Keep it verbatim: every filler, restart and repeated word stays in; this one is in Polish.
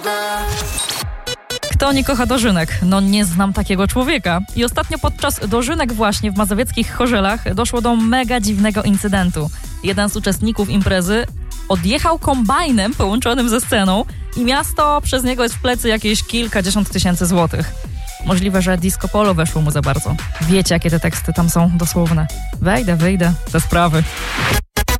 Kto nie kocha dożynek? No nie znam takiego człowieka. I ostatnio podczas dożynek właśnie w mazowieckich Chorzelach doszło do mega dziwnego incydentu. Jeden z uczestników imprezy odjechał kombajnem połączonym ze sceną i miasto przez niego jest w plecy jakieś kilkadziesiąt tysięcy złotych. Możliwe, że disco polo weszło mu za bardzo. Wiecie, jakie te teksty tam są dosłowne. Wejdę, wyjdę, te sprawy.